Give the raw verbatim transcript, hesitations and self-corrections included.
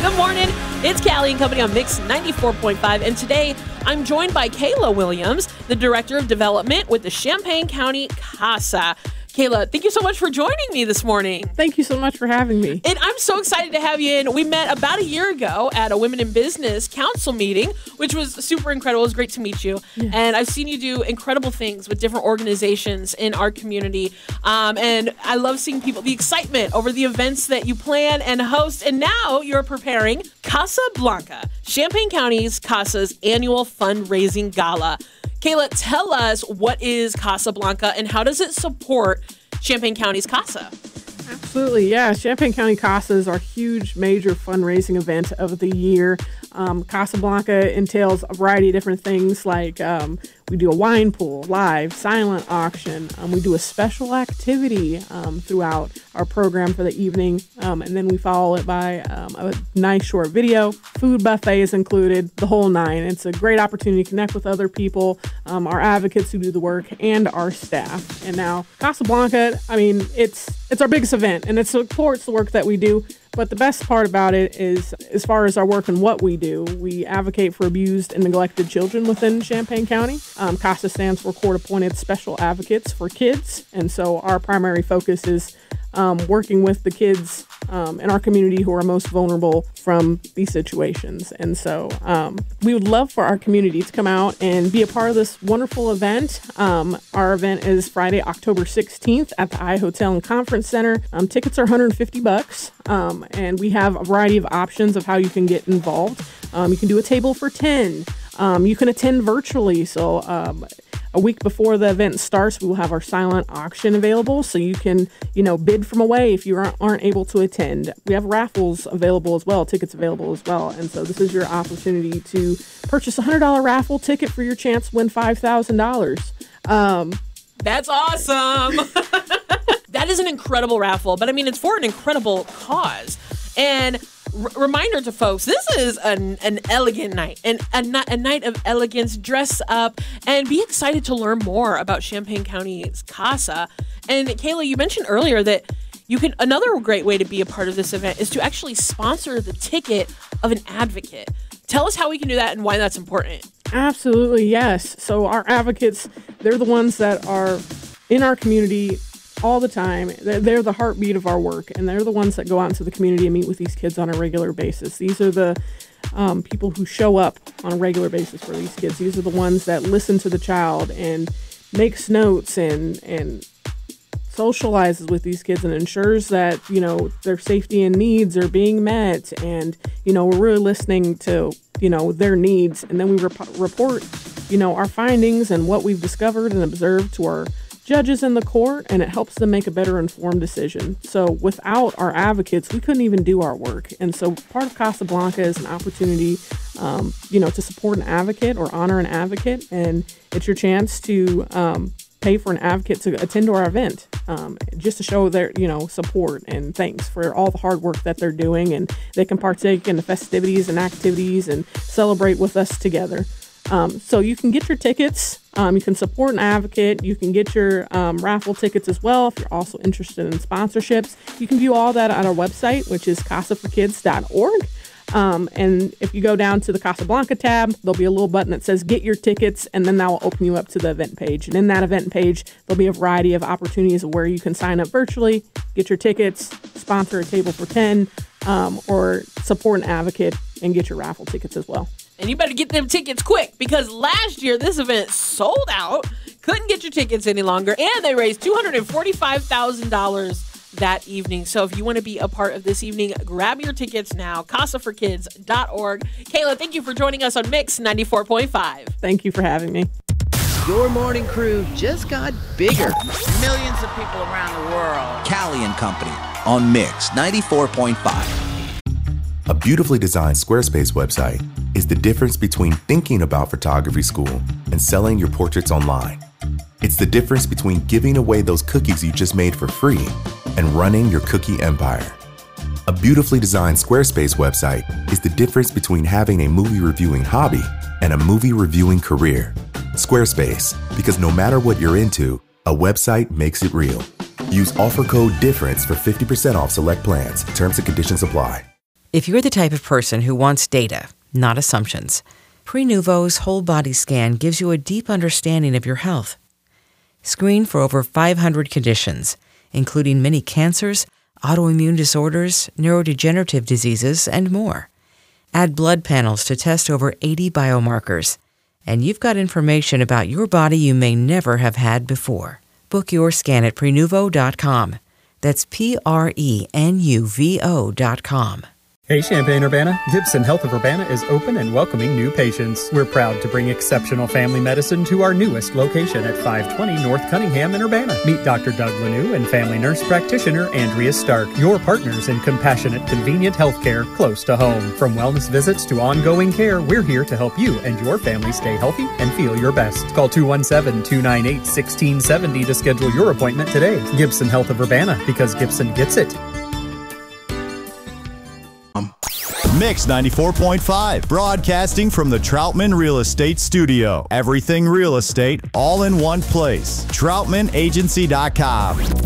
Good morning. It's Callie and Company on Mix ninety-four point five, and today I'm joined by Kayla Williams, the Director of Development with the Champaign County CASA. Kayla, thank you so much for joining me this morning. Thank you so much for having me. And I'm so excited to have you in. We met about a year ago at a Women in Business Council meeting, which was super incredible. It was great to meet you. Yeah. And I've seen you do incredible things with different organizations in our community. Um, and I love seeing people, the excitement over the events that you plan and host. And now you're preparing Casa Blanca, Champaign County's CASA's annual fundraising gala. Kayla, tell us, what is Casa Blanca and how does it support Champaign County's CASA? Absolutely, yeah. Champaign County CASA is our huge major fundraising event of the year. Um, Casa Blanca entails a variety of different things, like um, we do a wine pool, live, silent auction. Um, we do a special activity um, throughout our program for the evening, um, and then we follow it by um, a nice short video. Food buffet is included, the whole nine. It's a great opportunity to connect with other people, um, our advocates who do the work, and our staff. And now Casa Blanca, I mean, it's it's our biggest event, and it supports the work that we do. But the best part about it is, as far as our work and what we do, we advocate for abused and neglected children within Champaign County. Um, CASA stands for Court-Appointed Special Advocates for Kids. And so our primary focus is um, working with the kids um, in our community who are most vulnerable from these situations. And so um, we would love for our community to come out and be a part of this wonderful event. Um, our event is Friday, October sixteenth at the I Hotel and Conference Center. Um, tickets are one hundred fifty bucks. Um, and we have a variety of options of how you can get involved. Um, you can do a table for ten. Um, you can attend virtually. So um, a week before the event starts, we will have our silent auction available. So you can, you know, bid from away if you aren't, aren't able to attend. We have raffles available as well, tickets available as well. And so this is your opportunity to purchase a one hundred dollars raffle ticket for your chance to win five thousand dollars. Um, That's awesome. That is an incredible raffle, but I mean, it's for an incredible cause. And r- reminder to folks, this is an, an elegant night, and a, a night of elegance. Dress up and be excited to learn more about Champaign County's CASA. And Kayla, you mentioned earlier that you can, another great way to be a part of this event is to actually sponsor the ticket of an advocate. Tell us how we can do that and why that's important. Absolutely, yes. So our advocates, they're the ones that are in our community all the time. They're the heartbeat of our work, and they're the ones that go out into the community and meet with these kids on a regular basis. These are the um, people who show up on a regular basis for these kids. These are the ones that listen to the child and makes notes and and socializes with these kids and ensures that, you know, their safety and needs are being met. And, you know, we're really listening to, you know, their needs. And then we rep- report, you know, our findings and what we've discovered and observed to our judges in the court, and it helps them make a better informed decision. So without our advocates, we couldn't even do our work. And so part of Casa Blanca is an opportunity, um, you know, to support an advocate or honor an advocate. And it's your chance to um, pay for an advocate to attend to our event, um, just to show their, you know, support and thanks for all the hard work that they're doing. And they can partake in the festivities and activities and celebrate with us together. Um, so you can get your tickets, um, you can support an advocate, you can get your um, raffle tickets as well if you're also interested in sponsorships. You can view all that on our website, which is casa for kids dot org. Um, and if you go down to the Casa Blanca tab, there'll be a little button that says get your tickets, and then that will open you up to the event page. And in that event page, there'll be a variety of opportunities where you can sign up virtually, get your tickets, sponsor a table for ten, um, or support an advocate and get your raffle tickets as well. And you better get them tickets quick, because last year this event sold out. Couldn't get your tickets any longer, and they raised two hundred forty-five thousand dollars that evening. So if you want to be a part of this evening, grab your tickets now, casa for kids dot org. Kayla, thank you for joining us on Mix ninety-four point five. Thank you for having me. Your morning crew just got bigger. Millions of people around the world. Callie and Company on Mix ninety-four point five. A beautifully designed Squarespace website is the difference between thinking about photography school and selling your portraits online. It's the difference between giving away those cookies you just made for free and running your cookie empire. A beautifully designed Squarespace website is the difference between having a movie reviewing hobby and a movie reviewing career. Squarespace, because no matter what you're into, a website makes it real. Use offer code DIFFERENCE for fifty percent off select plans. Terms and conditions apply. If you're the type of person who wants data, not assumptions, Prenuvo's whole body scan gives you a deep understanding of your health. Screen for over five hundred conditions, including many cancers, autoimmune disorders, neurodegenerative diseases, and more. Add blood panels to test over eighty biomarkers, and you've got information about your body you may never have had before. Book your scan at Prenuvo dot com. That's P R E N U V O dot com. Hey Champaign-Urbana, Gibson Health of Urbana is open and welcoming new patients. We're proud to bring exceptional family medicine to our newest location at five twenty North Cunningham in Urbana. Meet Doctor Doug Lanou and family nurse practitioner Andrea Stark, your partners in compassionate, convenient healthcare close to home. From wellness visits to ongoing care, we're here to help you and your family stay healthy and feel your best. Call two one seven, two nine eight, one six seven zero to schedule your appointment today. Gibson Health of Urbana, because Gibson gets it. Mix ninety-four point five, broadcasting from the Troutman Real Estate Studio. Everything real estate, all in one place. Troutman Agency dot com.